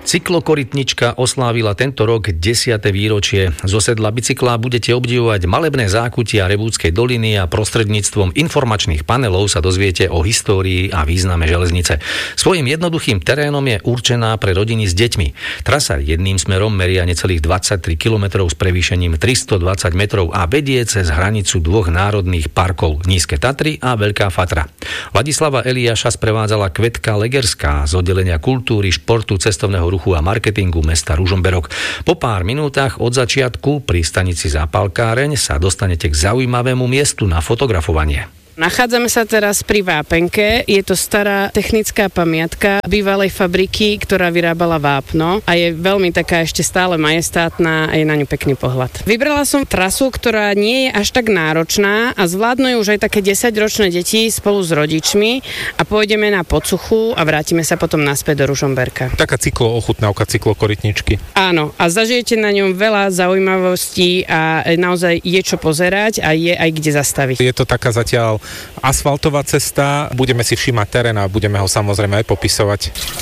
Cyklokorytnička oslávila tento rok 10. výročie. Zo sedla bicykla budete obdivovať malebné zákutia Rebúckej doliny a prostredníctvom informačných panelov sa dozviete o histórii a význame železnice. Svojím jednoduchým terénom je určená pre rodiny s deťmi. Trasa jedným smerom meria necelých 23 km s prevýšením 320 metrov a vedie cez hranicu dvoch národných parkov Nízke Tatry a Veľká Fatra. Ladislava Eliáša sprevádzala Kvetka Legerská z oddelenia kultúry, športu, cestovného ruchu a marketingu mesta Ružomberok. Po pár minútach od začiatku pri stanici Zápalkáreň sa dostanete k zaujímavému miestu na fotografovanie. Nachádzame sa teraz pri Vápenke. Je to stará technická pamiatka bývalej fabriky, ktorá vyrábala vápno a je veľmi taká ešte stále majestátna a je na ňu pekný pohľad. Vybrala som trasu, ktorá nie je až tak náročná a zvládnu ju už aj také 10-ročné deti spolu s rodičmi a pôjdeme na Podsuchu a vrátime sa potom naspäť do Ružomberka. Taká cykloochutnávka cyklokorytničky. Áno, a zažijete na ňom veľa zaujímavostí a naozaj je čo pozerať a je aj kde zastaviť. Je to taká zatiaľ asfaltová cesta, budeme si všímať terén a budeme ho samozrejme aj popisovať.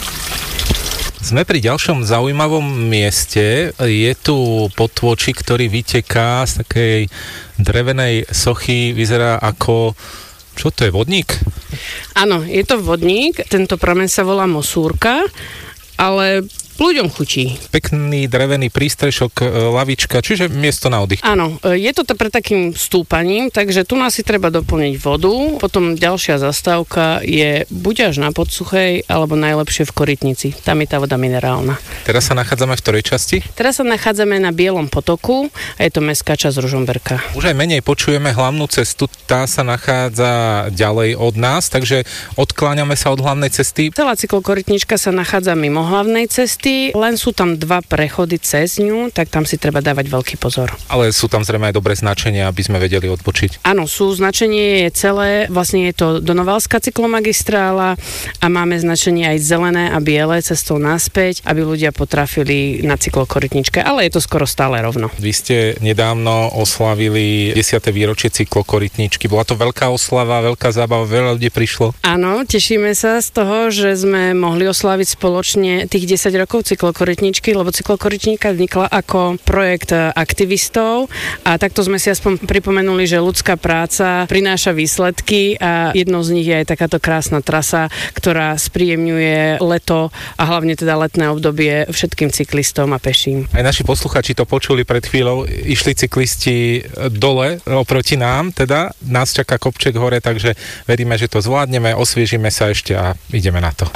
Sme pri ďalšom zaujímavom mieste. Je tu potôčik, ktorý vyteká z takej drevenej sochy, vyzerá ako... Čo to je, vodník? Áno, je to vodník, tento prameň sa volá Mosúrka, ale ľuďom chutí. Pekný drevený prístrešok, lavička, čiže miesto na oddych. Áno, je to pre takým stúpaním, takže tu nás si treba doplniť vodu. Potom ďalšia zastávka je buď až na Podsuchej, alebo najlepšie v Korytnici. Tam je tá voda minerálna. Teraz sa nachádzame v ktorej časti? Teraz sa nachádzame na Bielom potoku a je to mestská časť Ružomberka. Už aj menej počujeme hlavnú cestu, tá sa nachádza ďalej od nás, takže odkláňame sa od hlavnej cesty. Celá cyklokorytnička sa nachádza mimo hlavnej cesty. Len sú tam dva prechody cez ňu, tak tam si treba dávať veľký pozor. Ale sú tam zrejme aj dobré značenia, aby sme vedeli odbočiť. Áno, značenie je celé, vlastne je to Donovalská cyklomagistrála a máme značenie aj zelené a biele cestou naspäť, aby ľudia potrafili na cyklokorytničke, ale je to skoro stále rovno. Vy ste nedávno oslavili 10. výročie cyklokorytničky. Bola to veľká oslava, veľká zábava, veľa ľudí prišlo. Áno, tešíme sa z toho, že sme mohli oslaviť spoločne tých 10 rokov cyklokorytničky, lebo cyklokorytnička vznikla ako projekt aktivistov a takto sme si aspoň pripomenuli, že ľudská práca prináša výsledky a jednou z nich je aj takáto krásna trasa, ktorá spríjemňuje leto a hlavne teda letné obdobie všetkým cyklistom a peším. Aj naši posluchači to počuli pred chvíľou, išli cyklisti dole oproti nám, teda nás čaká kopček hore, takže veríme, že to zvládneme, osviežime sa ešte a ideme na to.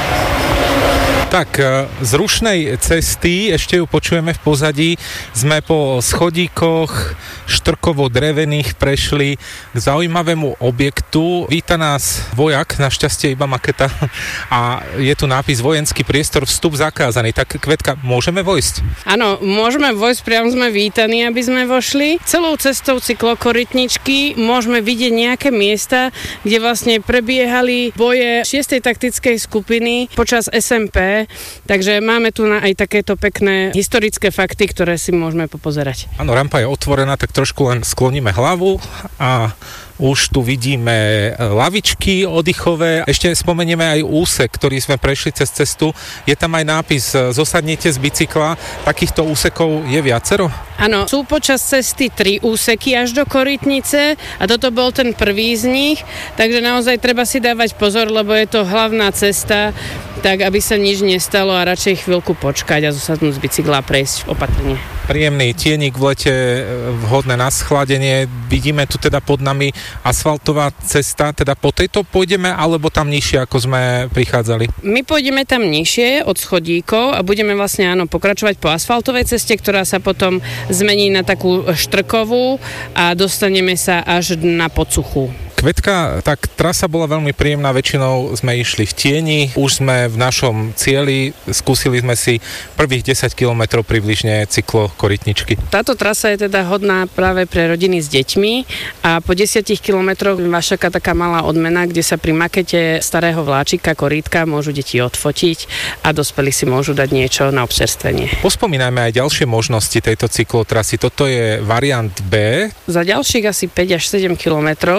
Tak, z rušnej cesty, ešte ju počujeme v pozadí, sme po schodíkoch štrkovo-drevených prešli k zaujímavému objektu. Víta nás vojak, našťastie iba maketa, a je tu nápis vojenský priestor, vstup zakázaný. Tak, Kvetka, môžeme vojsť? Áno, môžeme vojsť, priamo sme vítaní, aby sme vošli. Celou cestou cyklokorytničky môžeme vidieť nejaké miesta, kde vlastne prebiehali boje 6. taktickej skupiny počas SMP. Takže máme tu aj takéto pekné historické fakty, ktoré si môžeme popozerať. Áno, rampa je otvorená, tak trošku len skloníme hlavu a už tu vidíme lavičky oddychové. Ešte spomenieme aj úsek, ktorý sme prešli cez cestu. Je tam aj nápis zosadnite z bicykla. Takýchto úsekov je viacero? Áno, sú počas cesty 3 úseky až do Korytnice a toto bol ten prvý z nich, takže naozaj treba si dávať pozor, lebo je to hlavná cesta, tak aby sa nič nestalo a radšej chvíľku počkať a zosadnúť z bicykla a prejsť opatrne. Príjemný tienik v lete, vhodné na schladenie. Vidíme tu teda pod nami asfaltová cesta, teda po tejto pôjdeme, alebo tam nižšie, ako sme prichádzali? My pôjdeme tam nižšie od schodíkov a budeme vlastne pokračovať po asfaltovej ceste, ktorá sa potom zmení na takú štrkovú a dostaneme sa až na Podsuchu. Kvetka, tak trasa bola veľmi príjemná, väčšinou sme išli v tieni, už sme v našom cieli, skúsili sme si prvých 10 km približne cyklokorytničky. Táto trasa je teda hodná práve pre rodiny s deťmi a po 10 km vás čaká taká malá odmena, kde sa pri makete starého vláčika, korítka môžu deti odfotiť a dospelí si môžu dať niečo na občerstvenie. Pospomínajme aj ďalšie možnosti tejto cyklotrasy. Toto je variant B. Za ďalších asi 5 až 7 km sa dostane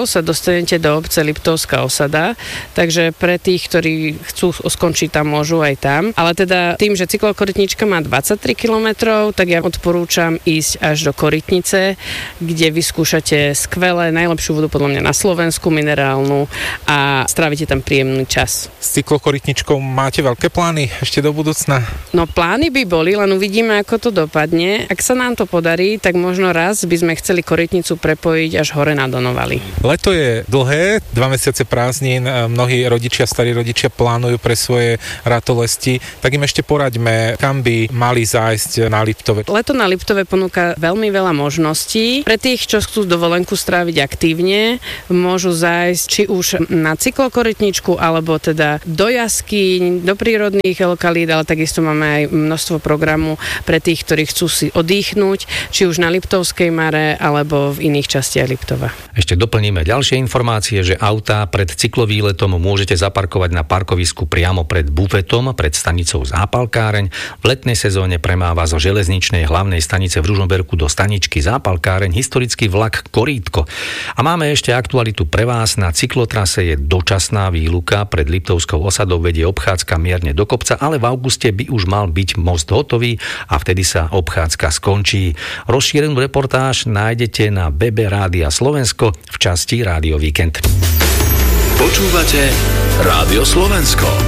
dostanete do obce Liptovská Osada, takže pre tých, ktorí chcú skončiť tam, môžu aj tam. Ale teda tým, že cyklokorytnička má 23 kilometrov, tak ja odporúčam ísť až do Korytnice, kde vyskúšate skvelé, najlepšiu vodu podľa mňa na Slovensku, minerálnu, a strávite tam príjemný čas. S cyklokorytničkou máte veľké plány ešte do budúcna? No plány by boli, len uvidíme, ako to dopadne. Ak sa nám to podarí, tak možno raz by sme chceli Korytnicu prepojiť až hore na Donovali. Leto je dlhé, 2 mesiace prázdnin, mnohí rodičia, starí rodičia plánujú pre svoje ratolesti, tak im ešte poraďme, kam by mali zájsť na Liptove. Leto na Liptove ponúka veľmi veľa možností. Pre tých, čo chcú dovolenku stráviť aktívne, môžu zájsť či už na cyklokorytničku, alebo teda do jaskyň, do prírodných lokalít, ale takisto máme aj množstvo programu pre tých, ktorí chcú si oddychnúť, či už na Liptovskej Mare, alebo v iných častiach Liptova. Ešte doplníme ďalšie informácie, že autá pred cyklovýletom môžete zaparkovať na parkovisku priamo pred bufetom, pred stanicou Zápalkáreň. V letnej sezóne premáva zo železničnej hlavnej stanice v Ružomberku do staničky Zápalkáreň historický vlak Korítko. A máme ešte aktualitu pre vás. Na cyklotrase je dočasná výluka, pred Liptovskou osadou vedie obchádzka mierne do kopca, ale v auguste by už mal byť most hotový a vtedy sa obchádzka skončí. Rozšírenú reportáž nájdete na webe Rádia Slovensko v časti Rádio Víkend. Počúvate Rádio Slovensko.